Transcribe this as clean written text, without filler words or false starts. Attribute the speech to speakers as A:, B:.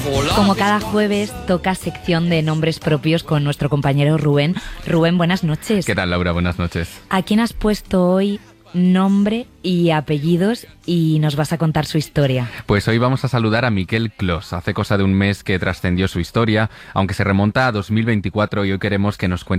A: Hola.
B: Como cada jueves toca sección de nombres propios con nuestro compañero Rubén. Rubén, buenas noches.
C: ¿Qué tal, Laura? Buenas noches.
B: ¿A quién has puesto hoy nombre y apellidos y nos vas a contar su historia?
C: Pues hoy vamos a saludar a Miquel Clos. Hace cosa de un mes que trascendió su historia, aunque se remonta a 2024 y hoy queremos que nos cuente